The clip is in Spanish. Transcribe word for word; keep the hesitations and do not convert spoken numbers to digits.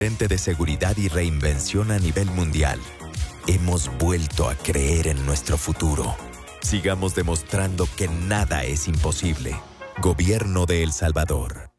de seguridad y reinvención a nivel mundial. Hemos vuelto a creer en nuestro futuro. Sigamos demostrando que nada es imposible. Gobierno de El Salvador.